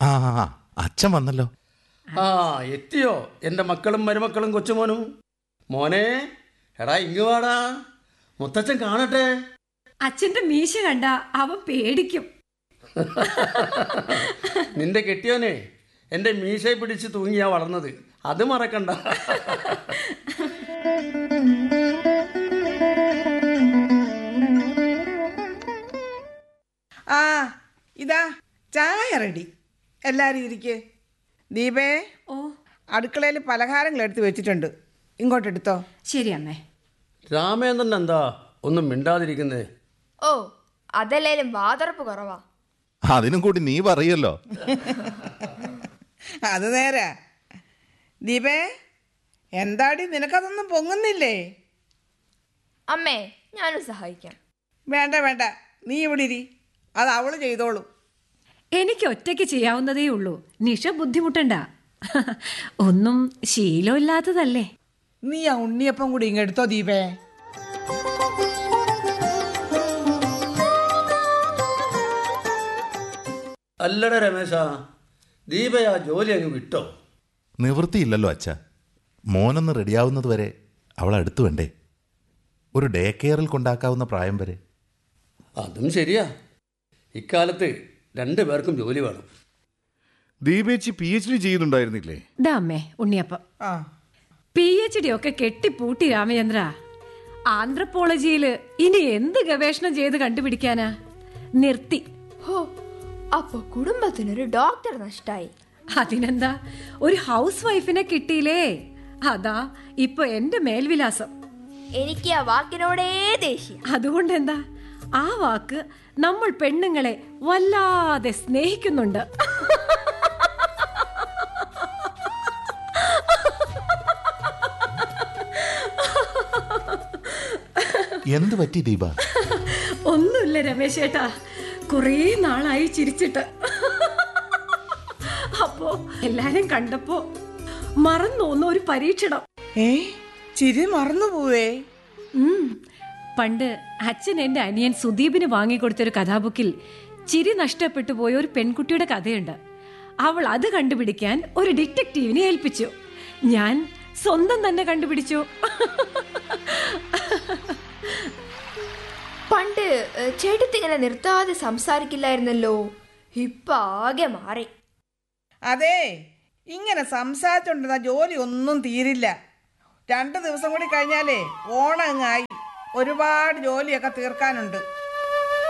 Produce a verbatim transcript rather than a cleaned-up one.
ആ ആ അച്ഛൻ വന്നല്ലോ. ആ എത്തിയോ എൻ്റെ മക്കളും മരുമക്കളും കൊച്ചുമോനും? മോനെ, എടാ ഇങ്ങ് വാടാ, മുത്തച്ഛൻ കാണട്ടെ. അച്ഛന്റെ മീശ കണ്ട അവൻ പേടിക്കും. നിന്റെ കെട്ടിയോനെ എൻ്റെ മീശയെ പിടിച്ച് തൂങ്ങിയാ വളർന്നത്, അത് മറക്കണ്ട. ആ ഇതാ ചായ റെഡി, എല്ലാവരും ഇരിക്ക്. ദീപേ, ഓ അടുക്കളയിൽ പലഹാരങ്ങൾ എടുത്ത് വെച്ചിട്ടുണ്ട്, ഇങ്ങോട്ടെടുത്തോ. ശരി അമ്മേ. രാമേന്ദ്രൻ എന്താ ഒന്നും മിണ്ടാതിരിക്കുന്നേ? ഓ, അതല്ലേലും വാതുറപ്പ് കുറവാ. അതിനും കൂടി നീ പറയല്ലോ. അത് നേരാ. ദീപേ, എന്താടി നിനക്കതൊന്നും പൊങ്ങുന്നില്ലേ? അമ്മേ, ഞാനും സഹായിക്കാം. വേണ്ട വേണ്ട, നീ ഇവിടെ ഇരി, അത് അവള് ചെയ്തോളൂ. എനിക്ക് ഒറ്റയ്ക്ക് ചെയ്യാവുന്നതേ ഉള്ളൂ, നിഷ ബുദ്ധിമുട്ടണ്ട. ഒന്നും ശീലമില്ലാത്തതല്ലേ. നീ ആ ഉണ്ണിയപ്പം കൂടി ഇങ്ങെടുത്തോ ദീപേ. അല്ലട രമേശ, ദീപയാ ജോലി അങ്ങ് വിട്ടോ? നിവൃത്തിയില്ലല്ലോ അച്ഛ. മോനൊന്ന് റെഡിയാവുന്നത് വരെ അവൾ അടുത്ത് വേണ്ടേ? ഒരു ഡേ കെയറിൽ കൊണ്ടാക്കാവുന്ന പ്രായം വരെ. അതും ശരിയാ, ഇക്കാലത്ത് രണ്ടു പേർക്കും ജോലി വേണം. ദീപേച്ചി പി എച്ച് ഡി ചെയ്യുന്നുണ്ടായിരുന്നില്ലേ? ദാ അമ്മേ ഉണ്ണിയപ്പം. ആ പി എച്ച് ഡി ഒക്കെ കെട്ടിപ്പൂട്ടി രാമചന്ദ്ര. ആന്ത്രപ്പോളജിയില് ഇനി എന്ത് ഗവേഷണം ചെയ്ത് കണ്ടുപിടിക്കാനാ? നിർത്തി. ഹോ, അപ്പൊ കുടുംബത്തിനൊരു ഡോക്ടർ നഷ്ടായി. അതിനെന്താ, ഒരു ഹൗസ് വൈഫിനെ കിട്ടിയില്ലേ, അതാ ഇപ്പൊ എന്റെ മേൽവിലാസം. എനിക്ക് ആ വാക്കിനോടേ ദേഷ്യം. അതുകൊണ്ട് എന്താ, ആ വാക്ക് നമ്മൾ പെണ്ണുങ്ങളെ വല്ലാതെ സ്നേഹിക്കുന്നുണ്ട്. എന്ത് പറ്റി ദീപ? ഒന്നുമില്ല രമേശേട്ടാ, കുറേ നാളായി ചിരിച്ചിട്ട്. അപ്പോ എല്ലാരും കണ്ടപ്പോ മറന്നോന്ന ഒരു പരീക്ഷണം. ഏ ചിരി മറന്നു പോവേ. ഉം പണ്ട് അച്ഛൻ എന്റെ അനിയൻ സുദീപിന് വാങ്ങിക്കൊടുത്തൊരു കഥാബുക്കിൽ ചിരി നഷ്ടപ്പെട്ടു പോയ ഒരു പെൺകുട്ടിയുടെ കഥയുണ്ട്. അവൾ അത് കണ്ടുപിടിക്കാൻ ഒരു ഡിറ്റക്റ്റീവിനെ ഏൽപ്പിച്ചു. ഞാൻ സ്വന്തം തന്നെ കണ്ടുപിടിച്ചു. പണ്ട് ചേട്ടത്തി ഇങ്ങനെ നിർത്താതെ സംസാരിക്കില്ലായിരുന്നല്ലോ, ഇപ്പൊ ആകെ മാറി. അതെ, ഇങ്ങനെ സംസാരിച്ചോണ്ടിരുന്ന ജോലി ഒന്നും തീരില്ല. രണ്ടു ദിവസം കൂടി കഴിഞ്ഞാലേ ഓണം അങ്ങായി, ഒരുപാട് ജോലിയൊക്കെ തീർക്കാനുണ്ട്.